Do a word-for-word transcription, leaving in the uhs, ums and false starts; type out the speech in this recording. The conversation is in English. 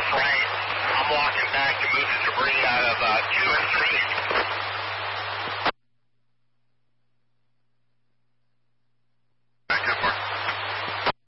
off right. I'm walking back to move the debris out of uh, two and three.